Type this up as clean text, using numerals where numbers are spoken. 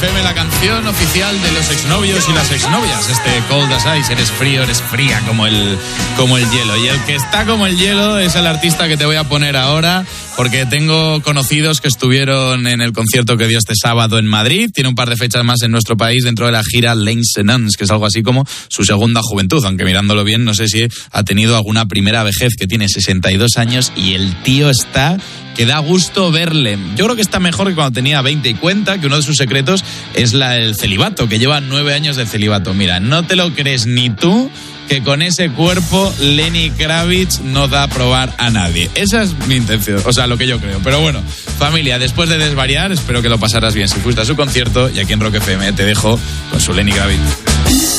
FM, la canción oficial de los exnovios y las exnovias. Cold as Ice, eres frío, eres fría como el hielo. Y el que está como el hielo es el artista que te voy a poner ahora, porque tengo conocidos que estuvieron en el concierto que dio este sábado en Madrid. Tiene un par de fechas más en nuestro país dentro de la gira L'Incenance, que es algo así como su segunda juventud, aunque mirándolo bien no sé si ha tenido alguna primera vejez, que tiene 62 años y el tío está que da gusto verle. Yo creo que está mejor que cuando tenía 20 y cuenta que uno de sus secretos es el celibato, que lleva 9 años de celibato. Mira, no te lo crees ni tú que con ese cuerpo Lenny Kravitz no da a probar a nadie. Esa es mi intención, o sea, lo que yo creo. Pero bueno, familia, después de desvariar, espero que lo pasarás bien si fuiste a su concierto, y aquí en Rock FM te dejo con su Lenny Kravitz.